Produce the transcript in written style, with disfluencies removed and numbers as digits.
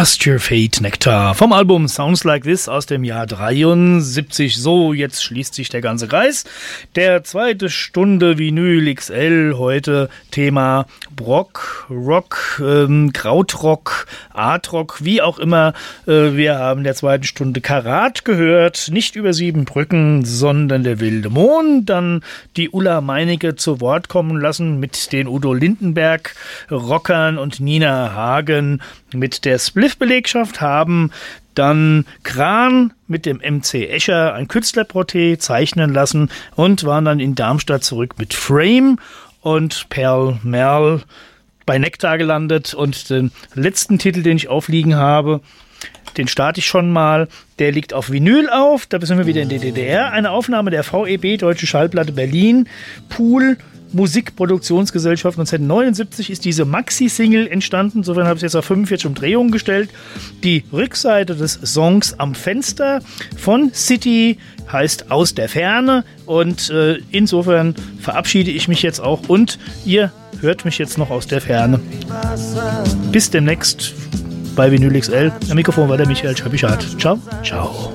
Cast Your Fate Nectar vom Album Sounds Like This aus dem Jahr 73. So, jetzt schließt sich der ganze Kreis. Der zweite Stunde Vinyl XL, heute Thema Brock, Rock, Krautrock, Artrock, wie auch immer. Wir haben der zweiten Stunde Karat gehört, nicht über 7 Brücken, sondern der wilde Mond. Dann die Ulla Meinecke zu Wort kommen lassen mit den Udo Lindenberg Rockern und Nina Hagen mit der Spliff-Belegschaft, haben dann Kran mit dem MC Escher ein Künstlerporträt zeichnen lassen und waren dann in Darmstadt zurück mit Frame und Perl Merl bei Nektar gelandet. Und den letzten Titel, den ich aufliegen habe, den starte ich schon mal. Der liegt auf Vinyl auf. Da sind wir wieder in der DDR. Eine Aufnahme der VEB, Deutsche Schallplatte Berlin, Pool Musikproduktionsgesellschaft. 1979 ist diese Maxi-Single entstanden. Insofern habe ich es jetzt auf 45 Umdrehungen gestellt. Die Rückseite des Songs Am Fenster von City heißt Aus der Ferne. Und insofern verabschiede ich mich jetzt auch. Und ihr hört mich jetzt noch aus der Ferne. Bis demnächst bei Vinyl XL. Am Mikrofon war der Michael Schöppischardt. Ciao. Ciao.